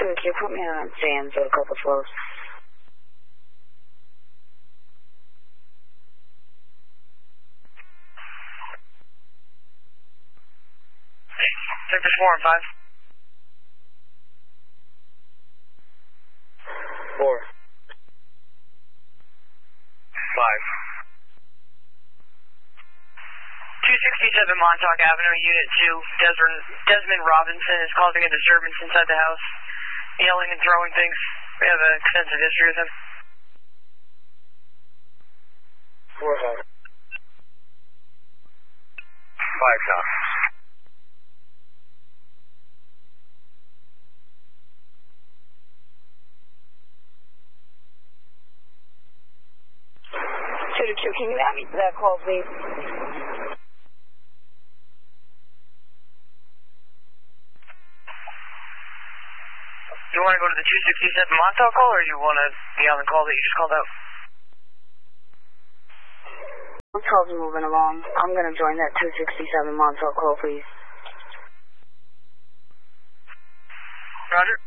2Q, put me on Sands at a couple 12s. Sector 4 and 5. 4. 5. 267 Montauk Avenue, Unit 2. Desmond Robinson is causing a disturbance inside the house, yelling and throwing things. We have an extensive history with him. 4-5. 5 cops. Can you add me to that call, please? You want to go to the 267 Montauk call, or you want to be on the call that you just called out? Montauk's moving along. I'm going to join that 267 Montauk call, please. Roger.